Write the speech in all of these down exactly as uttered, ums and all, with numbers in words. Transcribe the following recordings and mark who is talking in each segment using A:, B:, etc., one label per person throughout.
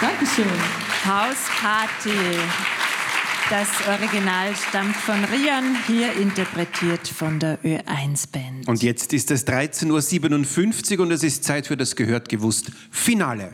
A: Dankeschön.
B: Hausparty. Das Original stammt von Rian, hier interpretiert von der Ö eins Band.
C: Und jetzt ist es dreizehn Uhr siebenundfünfzig und es ist Zeit für das Gehört gewusst Finale.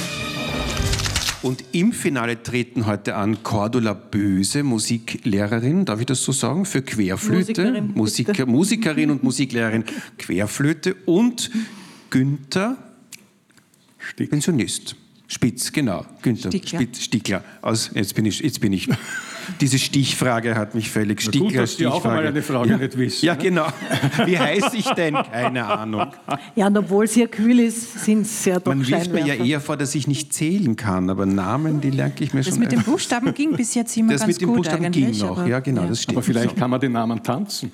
C: Und im Finale treten heute an Cordula Böse, Musiklehrerin, darf ich das so sagen, für Querflöte,
A: Musikerin,
C: Musiker, Musikerin und Musiklehrerin Querflöte, und Günther,
D: Stick.
C: Pensionist. Spitz, genau. Günther
B: Stickler.
C: Spitz, Stickler. Aus, jetzt bin ich, jetzt bin ich. Diese Stichfrage hat mich völlig.
D: Na
C: Stickler,
D: gut, dass die auch einmal eine Frage
C: ja.
D: nicht wissen.
C: Ja,
D: Ne?
C: genau. Wie heiße ich denn? Keine Ahnung.
A: Ja, und obwohl es hier kühl ist, sind es ja doch
C: Man wirft mir ja
A: Scheinwerfer.
C: eher vor, dass ich nicht zählen kann, aber Namen, die lerne ich mir
B: Das
C: schon.
B: mit den Buchstaben ging bis jetzt immer
C: das
B: ganz
C: mit den
B: gut
C: Buchstaben
B: eigentlich.
C: ging noch,
B: aber-
C: ja genau, das stimmt.
D: Aber vielleicht kann man den Namen tanzen.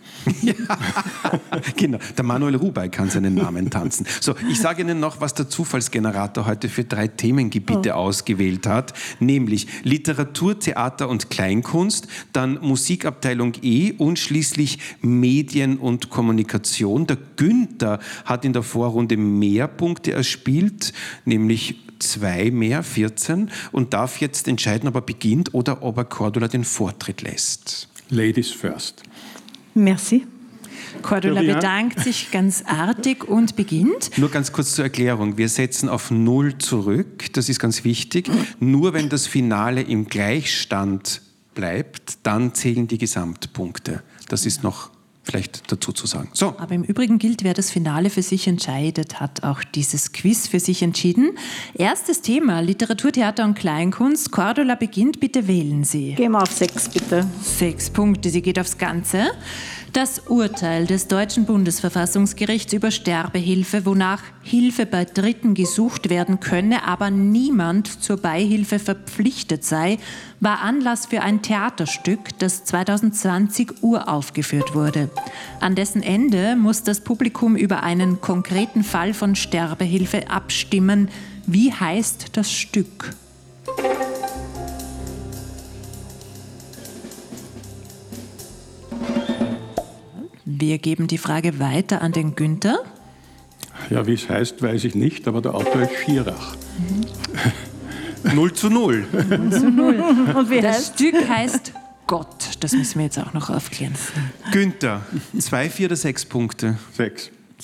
C: Genau, der Manuel Rubey kann seinen Namen tanzen. So, ich sage Ihnen noch, was der Zufallsgenerator heute für drei Themengebiete
A: Oh.
C: ausgewählt hat, nämlich Literatur, Theater und Kleinkunst, dann Musikabteilung E und schließlich Medien und Kommunikation. Der Günther hat in der Vorrunde mehr Punkte erspielt, nämlich zwei mehr, vierzehn, und darf jetzt entscheiden, ob er beginnt oder ob er Cordula den Vortritt lässt.
D: Ladies first.
A: Merci.
B: Cordula
D: Florian?
B: bedankt sich ganz artig und beginnt.
C: Nur ganz kurz zur Erklärung. Wir setzen auf Null zurück. Das ist ganz wichtig. Nur wenn das Finale im Gleichstand bleibt, dann zählen die Gesamtpunkte. Das ist noch vielleicht dazu zu sagen. So,
B: Aber im Übrigen gilt, wer das Finale für sich entscheidet, hat auch dieses Quiz für sich entschieden. Erstes Thema, Literatur, Theater und Kleinkunst. Cordula beginnt, bitte wählen Sie.
A: Gehen wir auf sechs, bitte.
B: Sechs Punkte, sie geht aufs Ganze. Das Urteil des deutschen Bundesverfassungsgerichts über Sterbehilfe, wonach Hilfe bei Dritten gesucht werden könne, aber niemand zur Beihilfe verpflichtet sei, war Anlass für ein Theaterstück, das zwanzig zwanzig uraufgeführt wurde. An dessen Ende muss das Publikum über einen konkreten Fall von Sterbehilfe abstimmen. Wie heißt das Stück? Wir geben die Frage weiter an den Günther.
D: Ja, wie es heißt, weiß ich nicht, aber der Autor ist Schirach.
C: null zu null.
A: Und wie
B: Das
A: heißt?
B: Stück heißt Gott. Das müssen wir jetzt auch noch aufklären.
C: Günther, zwei, vier oder sechs Punkte?
D: Sechs.